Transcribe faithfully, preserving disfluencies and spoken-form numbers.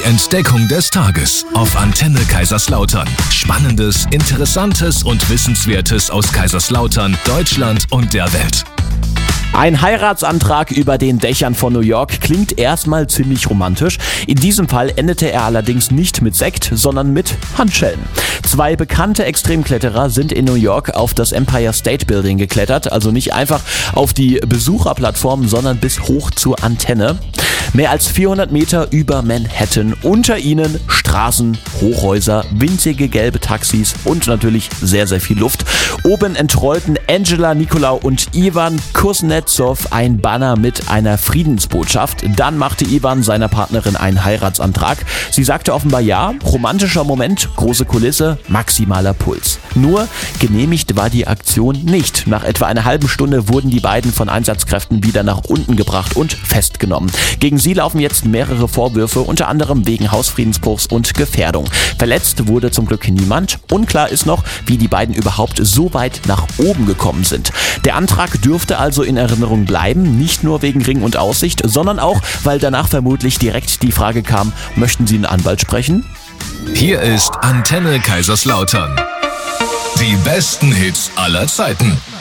Entdeckung des Tages auf Antenne Kaiserslautern. Spannendes, Interessantes und Wissenswertes aus Kaiserslautern, Deutschland und der Welt. Ein Heiratsantrag über den Dächern von New York klingt erstmal ziemlich romantisch. In diesem Fall endete er allerdings nicht mit Sekt, sondern mit Handschellen. Zwei bekannte Extremkletterer sind in New York auf das Empire State Building geklettert, also nicht einfach auf die Besucherplattform, sondern bis hoch zur Antenne. Mehr als vierhundert Meter über Manhattan, unter ihnen Straßen, Hochhäuser, winzige gelbe Taxis und natürlich sehr, sehr viel Luft. Oben entrollten Angela Nikolaou und Ivan Kuznetsov ein Banner mit einer Friedensbotschaft. Dann machte Ivan seiner Partnerin einen Heiratsantrag. Sie sagte offenbar ja, romantischer Moment, große Kulisse, maximaler Puls. Nur genehmigt war die Aktion nicht. Nach etwa einer halben Stunde wurden die beiden von Einsatzkräften wieder nach unten gebracht und festgenommen. Gegen sie laufen jetzt mehrere Vorwürfe, unter anderem wegen Hausfriedensbruchs und Gefährdung. Verletzt wurde zum Glück niemand. Unklar ist noch, wie die beiden überhaupt so weit nach oben gekommen sind. Der Antrag dürfte also in Erinnerung bleiben, nicht nur wegen Ring und Aussicht, sondern auch, weil danach vermutlich direkt die Frage kam, möchten Sie einen Anwalt sprechen? Hier ist Antenne Kaiserslautern. Die besten Hits aller Zeiten.